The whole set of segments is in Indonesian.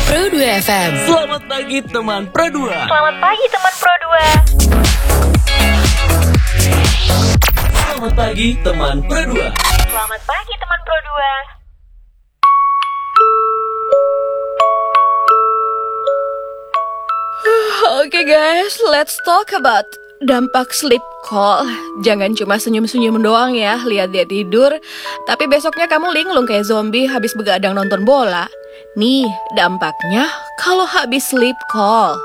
Pro 2 FM. Selamat pagi teman Pro 2. Selamat pagi teman Pro 2. Selamat pagi teman Pro 2. Selamat pagi teman Pro 2. Oke guys, let's talk about dampak sleep call. Jangan cuma senyum-senyum doang ya, lihat dia tidur, tapi besoknya kamu linglung kayak zombie habis begadang nonton bola. Nih, dampaknya kalau habis sleep call.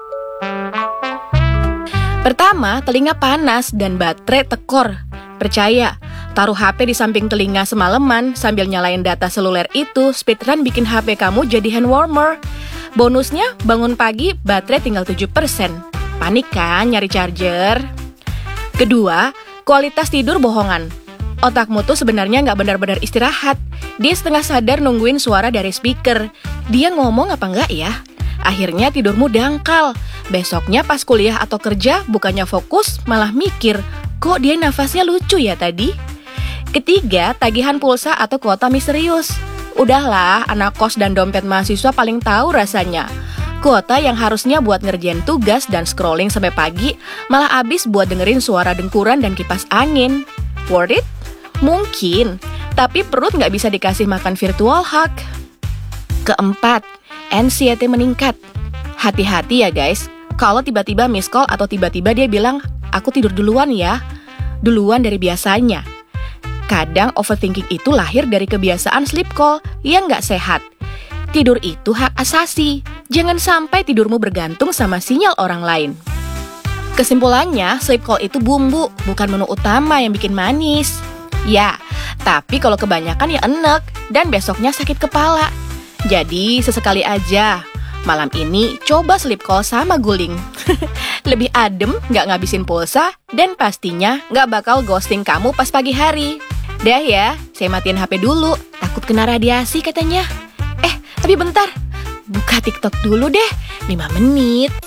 Pertama, telinga panas dan baterai tekor. Percaya, taruh HP di samping telinga semalaman sambil nyalain data seluler itu, speedrun bikin HP kamu jadi hand warmer. Bonusnya, bangun pagi baterai tinggal 7%. Panik kan nyari charger? Kedua, kualitas tidur bohongan. Otakmu tuh sebenarnya nggak benar-benar istirahat. Dia setengah sadar nungguin suara dari speaker. Dia ngomong apa nggak ya? Akhirnya tidurmu dangkal. Besoknya pas kuliah atau kerja, bukannya fokus, malah mikir, kok dia nafasnya lucu ya tadi? Ketiga, tagihan pulsa atau kuota misterius. Udahlah, anak kos dan dompet mahasiswa paling tahu rasanya. Kuota yang harusnya buat ngerjain tugas dan scrolling sampai pagi, malah habis buat dengerin suara dengkuran dan kipas angin. Worth it? Mungkin, tapi perut nggak bisa dikasih makan virtual hug. Keempat, anxiety meningkat. Hati-hati ya guys, kalau tiba-tiba miss call atau tiba-tiba dia bilang, aku tidur duluan ya. Duluan dari biasanya. Kadang overthinking itu lahir dari kebiasaan sleep call yang nggak sehat. Tidur itu hak asasi. Jangan sampai tidurmu bergantung sama sinyal orang lain. Kesimpulannya, sleep call itu bumbu, bukan menu utama yang bikin manis. Ya, tapi kalau kebanyakan ya enek dan besoknya sakit kepala. Jadi sesekali aja. Malam ini coba sleep call sama guling. Lebih adem, nggak ngabisin pulsa, dan pastinya nggak bakal ghosting kamu pas pagi hari. Dah ya, saya matiin HP dulu, takut kena radiasi katanya. Tapi bentar, buka TikTok dulu deh, 5 menit.